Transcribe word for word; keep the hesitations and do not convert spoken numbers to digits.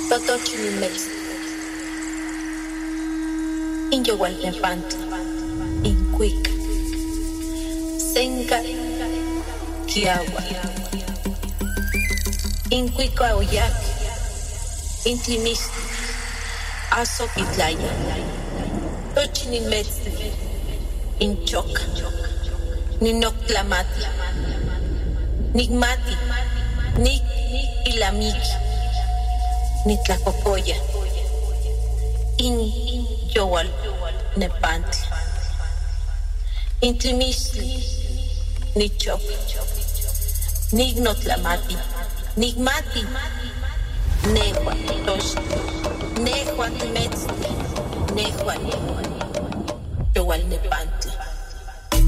Totochinimex, Inyowalnepantli, Incuica, Senca, Kiawa, Incuica Oyac, Intlimistli, Azoquitlaya, Tochinimex, Inchoca, Ninoctlamati, Nigmati, Nik Ilamiki, Nitlacocoya, In Yowal Nepantli, Intlimistli, Nichok, Nignotlamati, Nigmati, Nehua Tosh, Nehua Timetzli, Nehua Yowal Nepantli.